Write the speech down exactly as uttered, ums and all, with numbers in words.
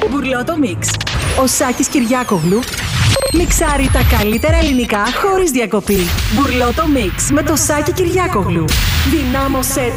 Μπουρλότο Μίξ. Ο Σάκης Κυριάκογλου μιξάρει τα καλύτερα ελληνικά χωρίς διακοπή. Μπουρλότο Μίξ με το Σάκη Κυριάκογλου. Δυνάμωσε